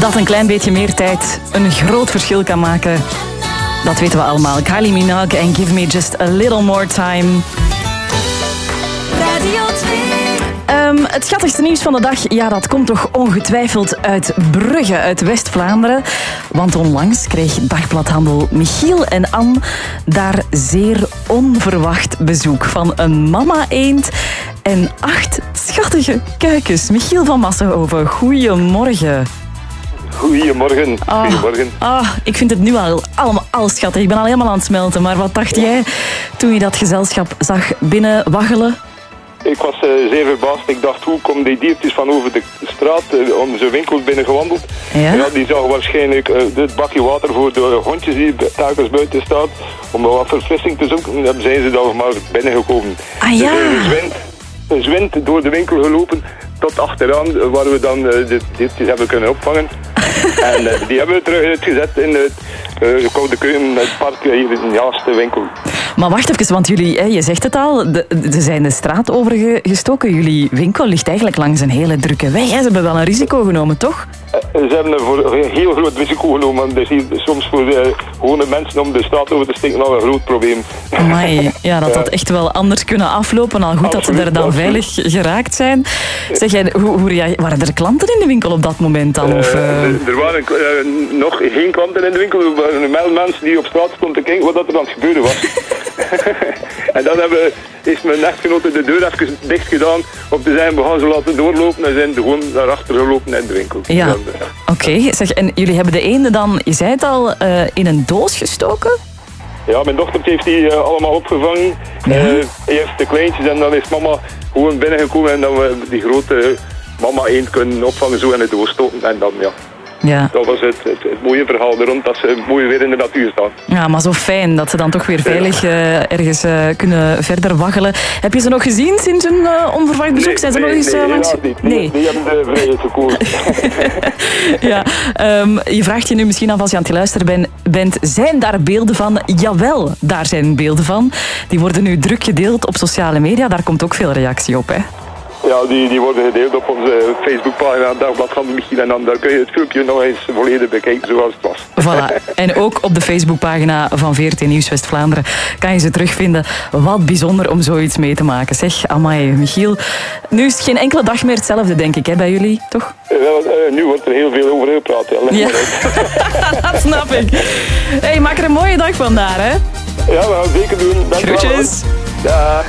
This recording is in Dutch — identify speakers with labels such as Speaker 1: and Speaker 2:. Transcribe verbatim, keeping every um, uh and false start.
Speaker 1: Dat een klein beetje meer tijd een groot verschil kan maken. Dat weten we allemaal. Kylie Minogue en Give Me Just a Little More Time.
Speaker 2: Radio twee.
Speaker 1: Um, het schattigste nieuws van de dag, ja, dat komt toch ongetwijfeld uit Brugge, uit West-Vlaanderen. Want onlangs kreeg dagbladhandel Michiel en Anne daar zeer onverwacht bezoek van een mama-eend en acht schattige kuikens. Michiel van Massenhoven, goeiemorgen.
Speaker 3: Goedemorgen.
Speaker 1: Ah,
Speaker 3: Goedemorgen.
Speaker 1: ah, ik vind het nu al, allemaal al schattig. Ik ben al helemaal aan het smelten. Maar wat dacht jij toen je dat gezelschap zag binnenwaggelen?
Speaker 3: Ik was uh, zeer verbaasd. Ik dacht, hoe komen die diertjes van over de straat uh, om zijn winkels binnen gewandeld?
Speaker 1: Ja?
Speaker 3: Ja, die zagen waarschijnlijk uh, dit bakje water voor de hondjes die telkens buiten staan. Om wat verfrissing te zoeken. Dan zijn ze dan maar binnengekomen.
Speaker 1: Ah ja?
Speaker 3: Dus, uh, zwind, een zwind door de winkel gelopen tot achteraan, uh, waar we dan uh, de diertjes hebben kunnen opvangen. En uh, die hebben we terug uitgezet in het uh, koude keuken, het park hier in de naaste winkel.
Speaker 1: Maar wacht even, want jullie, hè, je zegt het al, de, ze zijn de straat overgestoken. Jullie winkel ligt eigenlijk langs een hele drukke weg. Hè? Ze hebben wel een risico genomen, toch?
Speaker 3: Ze hebben er voor een heel groot risico genomen. Dus hier, soms voor de gewone mensen om de straat over te steken al een groot probleem.
Speaker 1: Amai, ja, dat had echt wel anders kunnen aflopen. Al goed
Speaker 3: Absoluut,
Speaker 1: dat ze er dan
Speaker 3: absoluut.
Speaker 1: veilig geraakt zijn. Zeg jij, hoe, hoe rea- waren er klanten in de winkel op dat moment dan? Of, uh...
Speaker 3: Uh, er waren uh, nog geen klanten in de winkel. Er waren wel mensen die op straat stonden te kijken wat er aan het gebeuren was. En dan hebben, is mijn echtgenote de deur even dicht gedaan om te zeggen, we gaan ze laten doorlopen. En zijn gewoon naar achter gelopen in de winkel.
Speaker 1: Ja,
Speaker 3: Dan,
Speaker 1: oké. Okay. Zeg, en jullie hebben de eenden dan, je zei het al, uh, in een doos gestoken?
Speaker 3: Ja, mijn dochtertje heeft die uh, allemaal opgevangen.
Speaker 1: Ja.
Speaker 3: Uh, eerst de kleintjes en dan is mama gewoon binnengekomen en dan we die grote mama eend kunnen opvangen zo in de doos stoten. En dan, ja,
Speaker 1: Ja.
Speaker 3: dat was het, het, het mooie verhaal er rond, dat ze mooi weer in de natuur staan.
Speaker 1: Ja, maar zo fijn dat ze dan toch weer veilig uh, ergens uh, kunnen verder waggelen. Heb je ze nog gezien sinds een uh, onverwacht bezoek?
Speaker 3: Nee,
Speaker 1: Zijn ze
Speaker 3: nee,
Speaker 1: nog eens
Speaker 3: nee,
Speaker 1: uh, langs?
Speaker 3: helaas niet.
Speaker 1: Nee.
Speaker 3: Die, die hebben de vrijheid gekozen.
Speaker 1: Ja, um, je vraagt je nu misschien af als je aan het luisteren ben, bent, zijn daar beelden van? Jawel, daar zijn beelden van. Die worden nu druk gedeeld op sociale media. Daar komt ook veel reactie op, hè?
Speaker 3: Ja, die, die worden gedeeld op onze Facebookpagina, Dagblad van Michiel. En dan daar kun je het filmpje nog eens volledig bekijken zoals het was.
Speaker 1: Voilà. En ook op de Facebookpagina van V R T Nieuws West-Vlaanderen kan je ze terugvinden. Wat bijzonder om zoiets mee te maken. Zeg, amai, Michiel. Nu is het geen enkele dag meer hetzelfde, denk ik, hè, bij jullie, toch?
Speaker 3: Uh, wel, uh, nu wordt er heel veel over gepraat. Ja, leg
Speaker 1: Ja.
Speaker 3: maar uit.
Speaker 1: Dat snap ik. Hey, maak er een mooie dag van daar, hè?
Speaker 3: Ja, we gaan het zeker doen. Dank u wel.
Speaker 1: Groetjes.
Speaker 3: Ja.